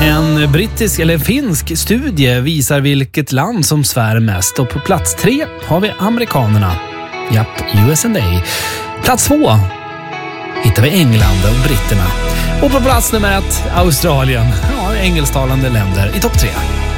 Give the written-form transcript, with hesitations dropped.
En brittisk eller finsk studie visar vilket land som svär mest. Och på plats 3 har vi amerikanerna. Japp, USA. Plats 2 hittar vi England och britterna. Och på plats nummer 1 Australien. Ja, engelsktalande länder i topp 3.